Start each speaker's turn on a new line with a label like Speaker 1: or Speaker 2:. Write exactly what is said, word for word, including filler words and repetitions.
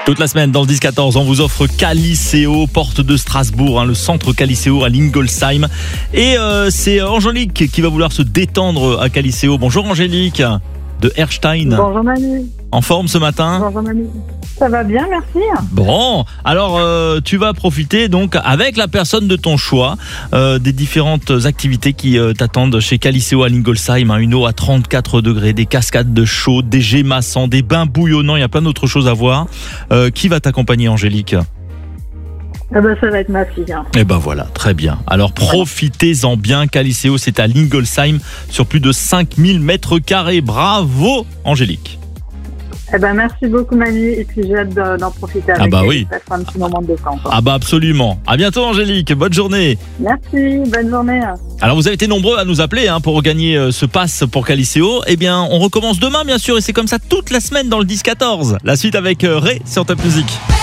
Speaker 1: Toute la semaine dans le dix quatorze, on vous offre Caliceo, porte de Strasbourg, hein, le centre Caliceo à Lingolsheim. Et euh, c'est Angélique qui va vouloir se détendre à Caliceo. Bonjour Angélique, de Erstein.
Speaker 2: Bonjour Manu.
Speaker 1: En forme ce matin?
Speaker 2: Bonjour Manu. Ça va bien, merci.
Speaker 1: Bon, alors euh, tu vas profiter donc avec la personne de ton choix euh, des différentes activités qui euh, t'attendent chez Caliceo à Lingolsheim, hein, une eau à trente-quatre degrés, des cascades de chaude, des jets massants, des bains bouillonnants, il y a plein d'autres choses à voir. Euh, qui va t'accompagner Angélique?
Speaker 2: Ah ben, ça va être ma fille. Hein.
Speaker 1: Eh ben voilà, très bien. Alors profitez-en bien, Caliceo, c'est à Lingolsheim sur plus de cinq mille mètres carrés. Bravo Angélique.
Speaker 2: Eh ben, merci beaucoup Manu, et puis j'ai hâte d'en profiter avec
Speaker 1: Ah bah
Speaker 2: elle.
Speaker 1: oui.
Speaker 2: Ça fera un petit moment de détente.
Speaker 1: Ah bah absolument. À bientôt Angélique, bonne journée.
Speaker 2: Merci, bonne journée.
Speaker 1: Alors vous avez été nombreux à nous appeler hein, pour gagner euh, ce pass pour Caliceo. Eh bien on recommence demain bien sûr, et c'est comme ça toute la semaine dans le dix quatorze. La suite avec euh, Ray sur Top Music.